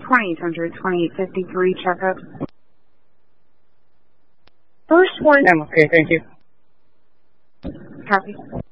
2800 2853 checkup. First one. I'm okay, thank you. Copy.